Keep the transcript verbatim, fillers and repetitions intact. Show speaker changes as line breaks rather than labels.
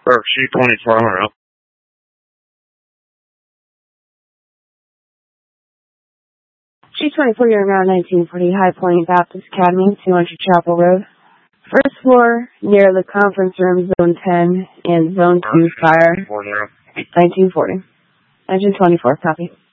Or C twenty-four, I don't know.
G twenty-four, you're around nineteen forty High Point Baptist Academy, two hundred Chapel Road. First floor, near the conference room, Zone ten, and Zone two, fire, nineteen forty. Engine twenty-four, copy.